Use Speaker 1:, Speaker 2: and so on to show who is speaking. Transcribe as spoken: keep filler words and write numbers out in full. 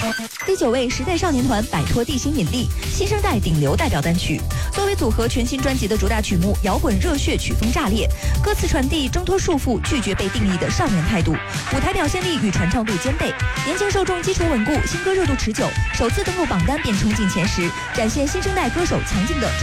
Speaker 1: 第九位，时代少年团摆脱地心引力，新生代顶流代表单曲。作为组合全新专辑的主打曲目，摇滚热血曲风炸裂，歌词传递挣脱束缚、拒绝被定义的少年态度，舞台表现力与传唱度兼备，年轻受众基础稳固，新歌热度持久，首次登陆榜单便冲进前十，展现新生代歌手强劲的